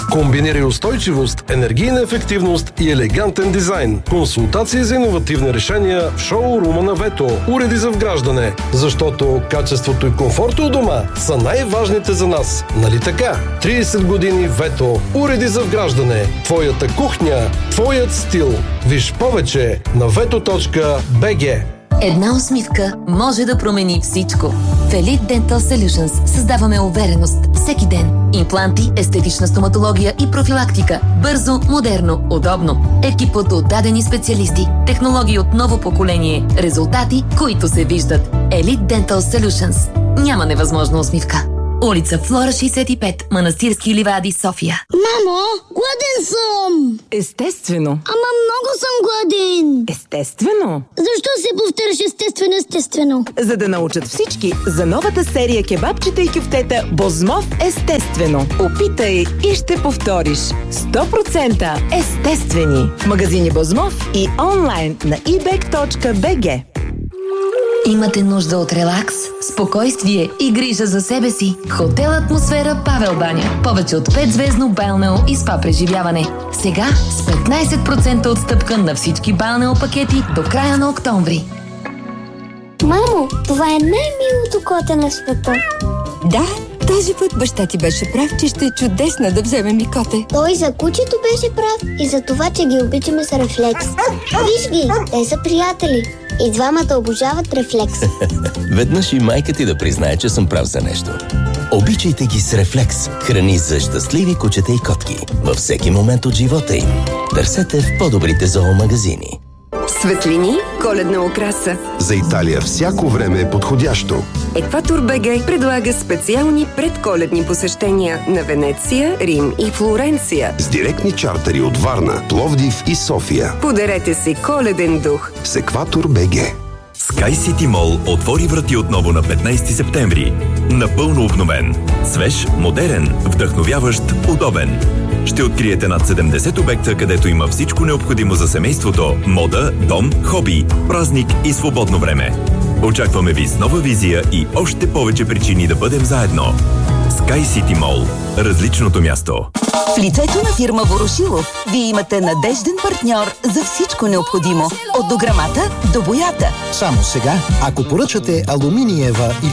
Комбинирай устойчивост, енергийна ефективност и елегантен дизайн. Консултации за иновативни решения в шоурума на Вето. Уреди за вграждане. Защото качеството и комфорта у дома са най-важните за нас. Нали така? 30 години Вето. Уреди за вграждане. Твоята кухня. Твоят стил. Виж повече на veto.bg. Една усмивка може да промени всичко. В Elite Dental Solutions създаваме увереност всеки ден. Импланти, естетична стоматология и профилактика. Бързо, модерно, удобно. Екип от дадени специалисти. Технологии от ново поколение. Резултати, които се виждат. Elite Dental Solutions. Няма невъзможна усмивка. Улица Флора 65, Манастирски ливади, София. Мамо, гладен съм! Естествено. Ама много съм гладен! Естествено. Защо се повтаряш естествено? За да научат всички за новата серия кебабчета и кюфтета Бозмов естествено. Опитай и ще повториш. 100% естествени. В магазини Бозмов и онлайн на ebag.bg. Имате нужда от релакс, спокойствие и грижа за себе си. Хотел Атмосфера Павел баня. Повече от 5-звездно балнео и спа преживяване. Сега с 15% отстъпка на всички балнео пакети до края на октомври. Мамо, това е най-милото коте на света. Да, този път баща ти беше прав, че ще е чудесно да вземем и коте. Той за кучето беше прав и за това, че ги обичаме с Рефлекс. Виж ги, те са приятели. И двамата обожават Рефлекс. Веднъж и майка ти да признае, че съм прав за нещо. Обичайте ги с Рефлекс. Храни за щастливи кучета и котки. Във всеки момент от живота им. Търсете в по-добрите зоомагазини. Светлини, коледна украса. За Италия всяко време е подходящо. Екватор БГ предлага специални предколедни посещения на Венеция, Рим и Флоренция. С директни чартери от Варна, Пловдив и София. Подарете си коледен дух с Екватор БГ. Sky City Mall отвори врати отново на 15 септември. Напълно обновен. Свеж, модерен, вдъхновяващ, удобен. Ще откриете над 70 обекта, където има всичко необходимо за семейството, мода, дом, хоби, празник и свободно време. Очакваме ви с нова визия и още повече причини да бъдем заедно. Sky City Mall. Различното място. В лицето на фирма Ворошилов вие имате надежден партньор за всичко необходимо. От дограмата до боята. Само сега, ако поръчате алуминиева